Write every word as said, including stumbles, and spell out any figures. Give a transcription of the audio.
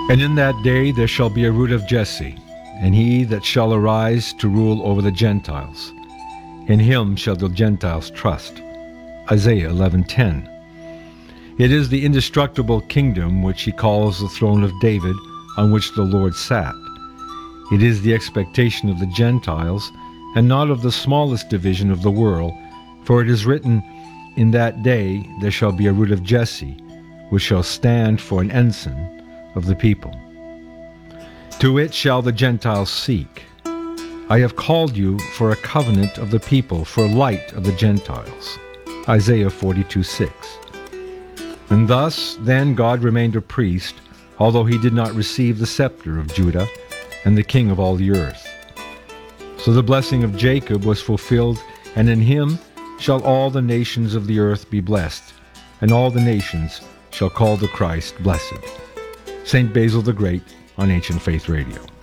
And in that day there shall be a root of Jesse, and he that shall arise to rule over the Gentiles. In him shall the Gentiles trust. Isaiah eleven ten. It is the indestructible kingdom which he calls the throne of David, on which the Lord sat. It is the expectation of the Gentiles, and not of the smallest division of the world, for it is written, In that day there shall be a root of Jesse, which shall stand for an ensign of the people. To it shall the Gentiles seek. I have called you for a covenant of the people, for light of the Gentiles. Isaiah forty-two six. And thus then God remained a priest, although he did not receive the scepter of Judah and the king of all the earth. So the blessing of Jacob was fulfilled, and in him shall all the nations of the earth be blessed, and all the nations shall call the Christ blessed. Saint Basil the Great on Ancient Faith Radio.